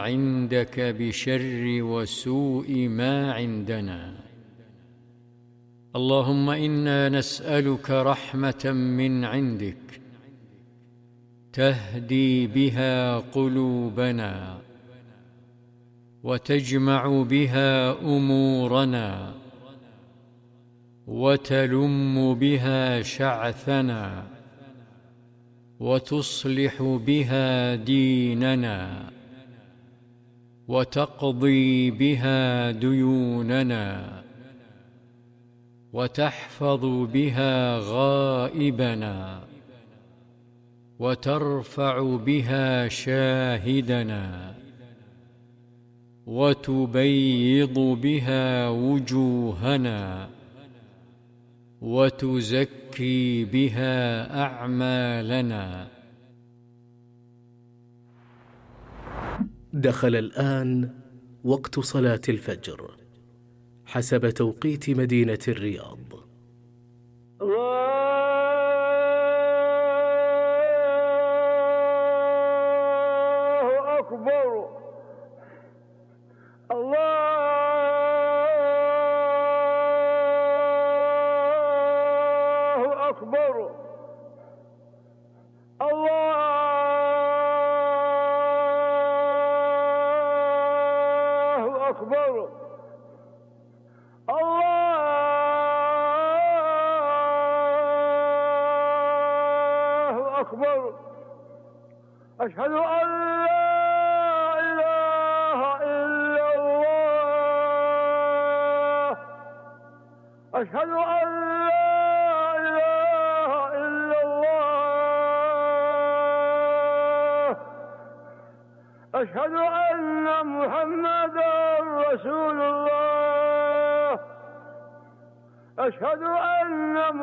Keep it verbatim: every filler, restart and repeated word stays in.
عندك بشر وسوء ما عندنا. اللهم إنا نسألك رحمة من عندك تهدي بها قلوبنا وتجمع بها أمورنا وتلم بها شعثنا وتصلح بها ديننا وتقضي بها ديوننا وتحفظ بها غائبنا وترفع بها شاهدنا وتبيض بها وجوهنا وتزكي بها أعمالنا. دخل الآن وقت صلاة الفجر حسب توقيت مدينة الرياض. الله أكبر. الله أكبر. الله أكبر. الله أكبر. أشهد أن لا إله إلا الله. أشهد أن لا إله إلا الله. أشهد أن محمدا رسول الله. أشهد أن